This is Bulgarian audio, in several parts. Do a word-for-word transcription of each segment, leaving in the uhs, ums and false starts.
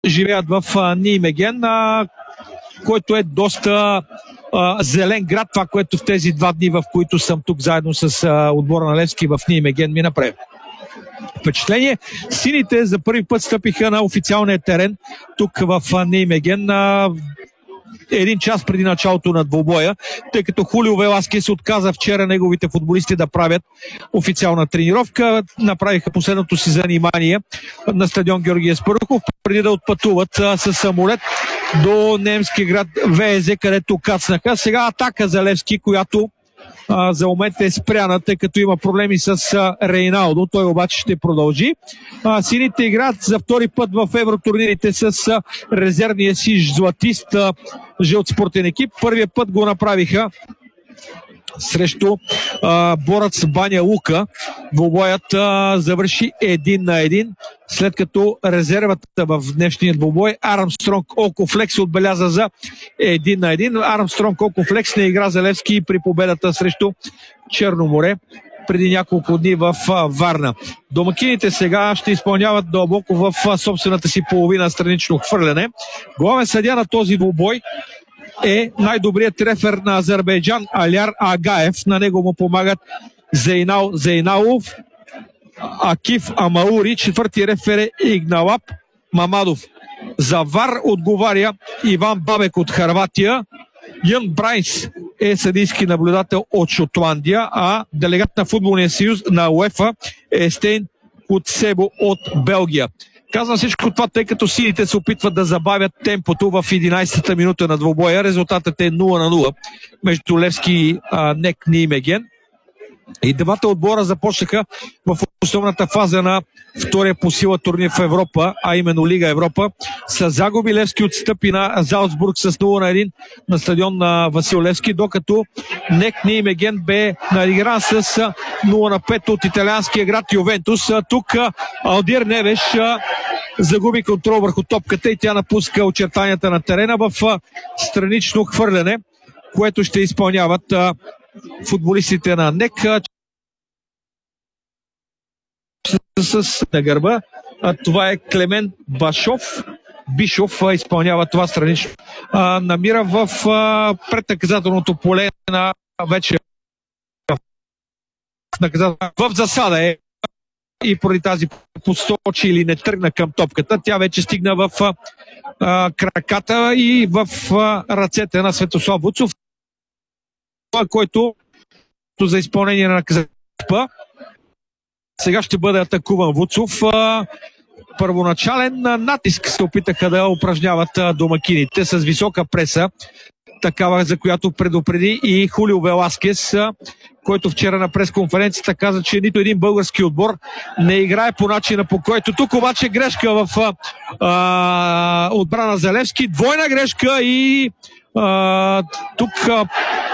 живеят в а, Нимеген, а, който е доста а, зелен град, това, което в тези два дни, в които съм тук заедно с а, отбора на Левски в Нимеген, ми направи впечатление. Сините за първи път стъпиха на официалния терен тук в а, Нимеген, а, един час преди началото на двубоя, тъй като Хулио Веласкес отказа вчера неговите футболисти да правят официална тренировка. Направиха последното си занимание на стадион Георги Аспарухов, преди да отпътуват с самолет до немски град Везе, където кацнаха. Сега атака за Левски, която а, за момента е спряна, тъй като има проблеми с а, Рейналдо. Той обаче ще продължи. А, сините играят за втори път в евротурнирите с а, резервния си златист а, жълт спортен екип. Първия път го направиха срещу а, Борец Баня Лука. Двубоят а, завърши един на един, след като резервата в днешния двубой Армстронг Окофлекс отбеляза за един на един. Армстронг Окофлекс не игра за Левски при победата срещу Черноморе преди няколко дни в а, Варна. Домакините сега ще изпълняват дълбоко в а, собствената си половина странично хвърляне. Главен съдия на този двубой е най-добрият рефер на Азербайджан Аляр Агаев. На него му помагат Зейнал Зейналов, Акиф Амаури. Четвърти рефер е Игналап Мамадов. За ВАР отговаря Иван Бабек от Харватия. Ян Брайнс е съдийски наблюдател от Шотландия, а делегат на футболния съюз на УЕФА е Стейн Кутсебо от Белгия. Казвам всичко това, тъй като сините се опитват да забавят темпото в единайсетата минута на двубоя. Резултатът е нула на нула между Левски и НЕК Нимеген. И двата отбора започнаха в основната фаза на втория по сила турнир в Европа, а именно Лига Европа. С загуби Левски отстъпи на Залцбург с нула на един на стадион на Васил Левски, докато НЕК Нимеген бе наигран с нула на пет от италианския град Ювентус. Тук Алдир Невеш загуби контрол върху топката и тя напуска очертанията на терена в странично хвърляне, което ще изпълняват футболистите на НЕК с на гърба. А това е Клемент Башов. Бишов а, изпълнява това странично. А, намира в а, преднаказателното поле на вече в засада е и поради тази посочи или не тръгна към топката. Тя вече стигна в а, краката и в а, ръцете на Светослав Вуцов, който за изпълнение на наказателна. Сега ще бъде атакуван Вуцов. Първоначален натиск се опитаха да упражняват домакините с висока преса, такава, за която предупреди и Хулио Веласкес, който вчера на пресконференцията каза, че нито един български отбор не играе по начина, по който тук обаче грешка в а, отбрана за Левски. Двойна грешка и а, тук а,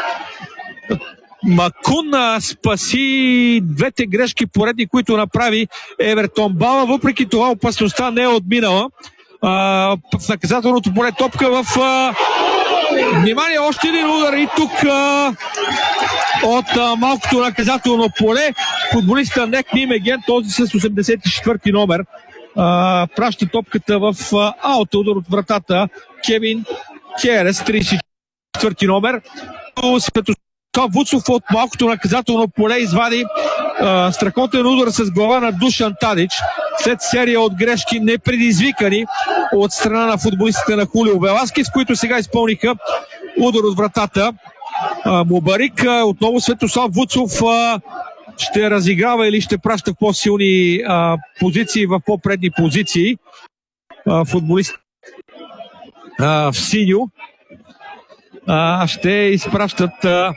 Макун спаси двете грешки поредни, които направи Евертон Бала. Въпреки това опасността не е отминала. А, в наказателното поле топка в... А... Внимание, още един удар и тук а... от а, малкото наказателно поле. Футболиста НЕК Нимеген, този с осемдесет и четвърти номер, а, праща топката в а, аута, удар от вратата. Кевин Керес, трийсет и четвърти номер. Вуцов от малкото наказателно поле извади а, страхотен удар с глава на Душан Тадич след серия от грешки непредизвикани от страна на футболистите на Хулио Веласкес, които сега изпълниха удар от вратата. А, Мубарик, а, отново Светослав Вуцов а, ще разиграва или ще праща в по-силни а, позиции, в по-предни позиции. А, футболист а, в синьо а, ще изпращат а,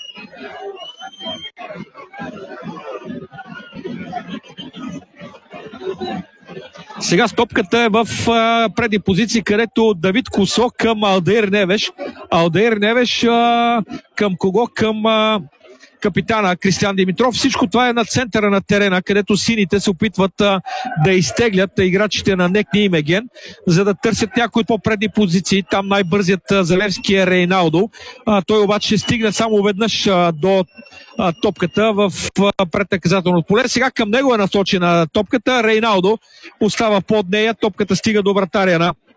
сега стопката е в а, предни позиции, където Давид Косо към Алдеир Невеш. Алдеир Невеш а, към кого? Към а, капитана Кристиан Димитров. Всичко това е на центъра на терена, където сините се опитват а, да изтеглят играчите на НЕК Нимеген, за да търсят някои по-предни позиции. Там най-бързият за Левски е Рейналдо. А, той обаче ще стигне само веднъж а, до а, топката в преднаказателното поле. Сега към него е насочена топката. Рейналдо остава под нея. Топката стига до вратаря на